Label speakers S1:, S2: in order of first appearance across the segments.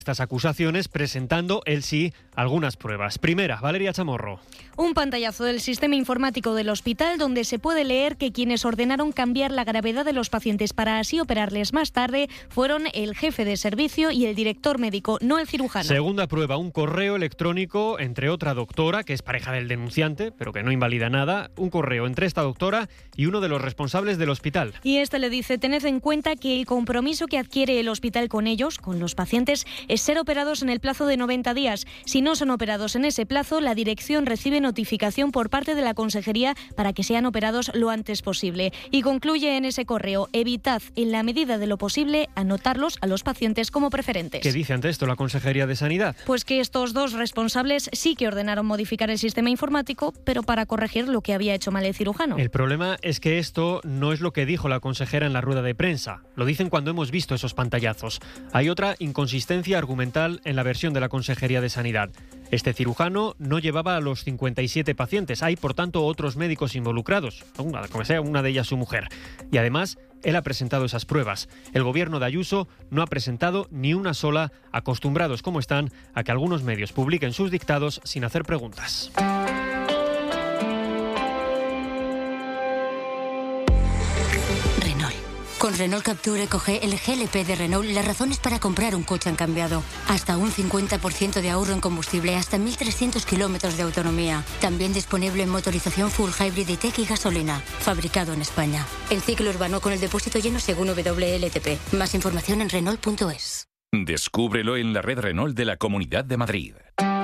S1: estas acusaciones, presentando él sí algunas pruebas. Primera, Valeria Chamorro.
S2: Un pantallazo del sistema informático del hospital donde se puede leer que quienes ordenaron cambiar la gravedad de los pacientes para así operarles más tarde fueron el jefe de servicio y el director médico, no el cirujano.
S1: Segunda prueba, un correo electrónico entre otra doctora, que es pareja del denunciante, pero que no invalida nada, un correo entre esta doctora y uno de los responsables del hospital.
S2: Y este le dice: tened en cuenta que el compromiso que adquiere el hospital con ellos, con los pacientes, es ser operados en el plazo de 90 días. Si no son operados en ese plazo, la dirección recibe notificación por parte de la consejería para que sean operados lo antes posible. Y concluye en ese correo: evitad, en la medida de lo posible, anotarlos a los pacientes como preferentes.
S1: ¿Qué dice ante esto la Consejería de Sanidad?
S2: Pues que estos dos responsables sí que ordenaron modificar el sistema informático, pero para corregir lo que había hecho mal el cirujano.
S1: El problema es que esto no es lo que dijo la consejera en la rueda de prensa. Lo dicen cuando hemos visto esos pantallazos. Hay otra inconsistencia argumental en la versión de la Consejería de Sanidad. Este cirujano no llevaba a los 57 pacientes. Hay, por tanto, otros médicos involucrados, como sea una de ellas su mujer. Y además, él ha presentado esas pruebas. El gobierno de Ayuso no ha presentado ni una sola, acostumbrados como están a que algunos medios publiquen sus dictados sin hacer preguntas.
S3: Con Renault Captur EcoG, el GLP de Renault, las razones para comprar un coche han cambiado. Hasta un 50% de ahorro en combustible, hasta 1.300 kilómetros de autonomía. También disponible en motorización full hybrid y tech y gasolina. Fabricado en España. El ciclo urbano con el depósito lleno según WLTP. Más información en Renault.es.
S4: Descúbrelo en la red Renault de la Comunidad de Madrid.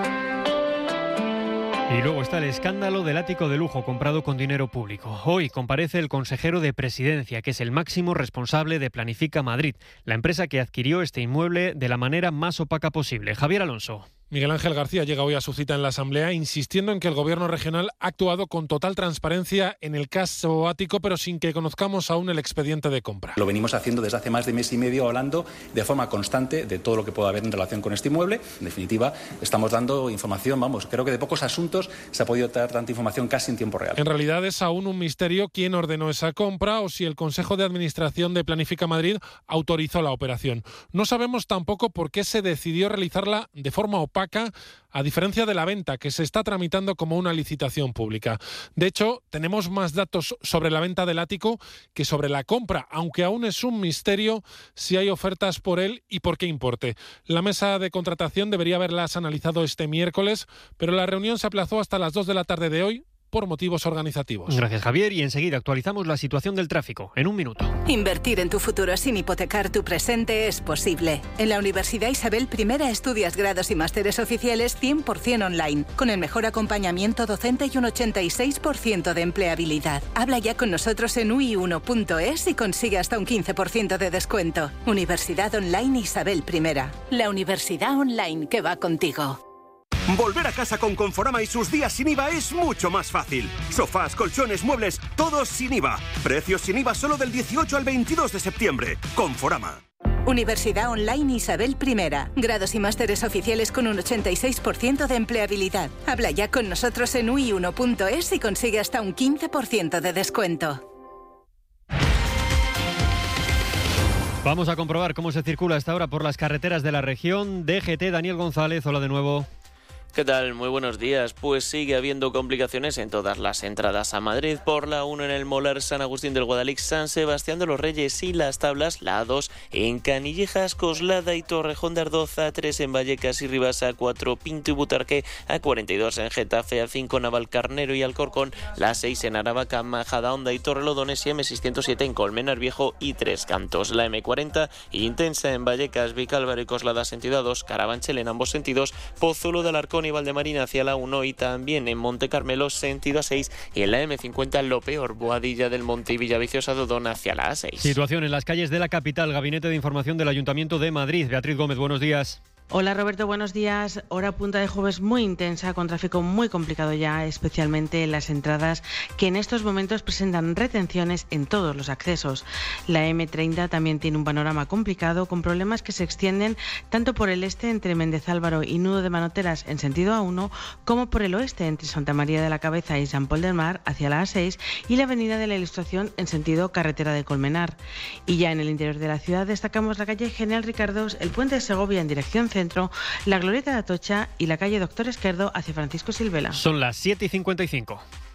S1: Y luego está el escándalo del ático de lujo comprado con dinero público. Hoy comparece el consejero de Presidencia, que es el máximo responsable de Planifica Madrid, la empresa que adquirió este inmueble de la manera más opaca posible. Javier Alonso.
S5: Miguel Ángel García llega hoy a su cita en la Asamblea insistiendo en que el Gobierno regional ha actuado con total transparencia en el caso ático, pero sin que conozcamos aún el expediente de compra.
S6: Lo venimos haciendo desde hace más de mes y medio, hablando de forma constante de todo lo que pueda haber en relación con este inmueble. En definitiva, estamos dando información, creo que de pocos asuntos se ha podido dar tanta información casi en tiempo real.
S5: En realidad es aún un misterio quién ordenó esa compra o si el Consejo de Administración de Planifica Madrid autorizó la operación. No sabemos tampoco por qué se decidió realizarla de forma opaca, a diferencia de la venta, que se está tramitando como una licitación pública. De hecho, tenemos más datos sobre la venta del ático que sobre la compra, aunque aún es un misterio si hay ofertas por él y por qué importe. La mesa de contratación debería haberlas analizado este miércoles, pero la reunión se aplazó hasta las 2 de la tarde de hoy por motivos organizativos.
S1: Gracias, Javier. Y enseguida actualizamos la situación del tráfico. En un minuto.
S7: Invertir en tu futuro sin hipotecar tu presente es posible. En la Universidad Isabel I estudias grados y másteres oficiales 100% online, con el mejor acompañamiento docente y un 86% de empleabilidad. Habla ya con nosotros en ui1.es y consigue hasta un 15% de descuento. Universidad Online Isabel I. La universidad online que va contigo.
S8: Volver a casa con Conforama y sus días sin IVA es mucho más fácil. Sofás, colchones, muebles, todos sin IVA. Precios sin IVA solo del 18 al 22 de septiembre. Conforama.
S7: Universidad Online Isabel I. Grados y másteres oficiales con un 86% de empleabilidad. Habla ya con nosotros en ui1.es y consigue hasta un 15% de descuento.
S1: Vamos a comprobar cómo se circula hasta ahora por las carreteras de la región. DGT, Daniel González, hola de nuevo.
S9: ¿Qué tal? Muy buenos días. Pues sigue habiendo complicaciones en todas las entradas a Madrid. Por la 1 en el Molar, San Agustín del Guadalix, San Sebastián de los Reyes y Las Tablas. La A2 en Canillejas, Coslada y Torrejón de Ardoz. A3 en Vallecas y Rivas. A4 Pinto y Butarque. A42 en Getafe. A5 Navalcarnero y Alcorcón. La 6 en Aravaca, Majadahonda y Torrelodones. Y M607 en Colmenar Viejo y Tres Cantos. La M40 intensa en Vallecas, Vicálvaro y Coslada sentido A2. Carabanchel en ambos sentidos. Pozuelo de Alarcón y Valdemarina hacia la 1 y también en Monte Carmelo sentido A6 y en la M50 lo peor, Boadilla del Monte y Villaviciosa Dodona hacia la A6.
S1: Situación en las calles de la capital, Gabinete de Información del Ayuntamiento de Madrid. Beatriz Gómez, buenos días.
S10: Hola Roberto, buenos días. Hora punta de jueves muy intensa, con tráfico muy complicado ya, especialmente en las entradas que en estos momentos presentan retenciones en todos los accesos. La M30 también tiene un panorama complicado, con problemas que se extienden tanto por el este entre Méndez Álvaro y Nudo de Manoteras en sentido A1, como por el oeste entre Santa María de la Cabeza y San Pol del Mar hacia la A6 y la Avenida de la Ilustración en sentido Carretera de Colmenar. Y ya en el interior de la ciudad destacamos la calle General Ricardos, el Puente de Segovia en dirección Centro, la Glorieta de Atocha y la calle Doctor Esquerdo hacia Francisco Silvela.
S1: Son las 7:55.